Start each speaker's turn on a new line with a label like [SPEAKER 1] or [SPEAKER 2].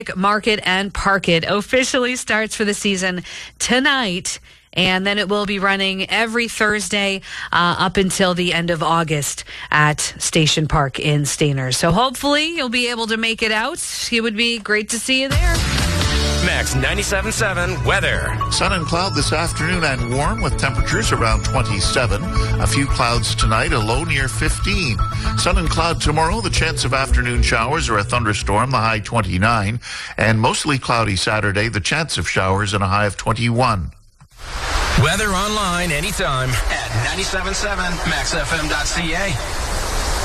[SPEAKER 1] Market and Park It officially starts for the season tonight, and then it will be running every Thursday up until the end of August at Station Park in Stayner. So hopefully you'll be able to make it out. It would be great to see you there.
[SPEAKER 2] Max 97.7 weather.
[SPEAKER 3] Sun and cloud this afternoon and warm with temperatures around 27. A few clouds tonight, a low near 15. Sun and cloud tomorrow, the chance of afternoon showers or a thunderstorm, the high 29. And mostly cloudy Saturday, the chance of showers and a high of 21.
[SPEAKER 2] Weather online anytime at 97.7maxfm.ca.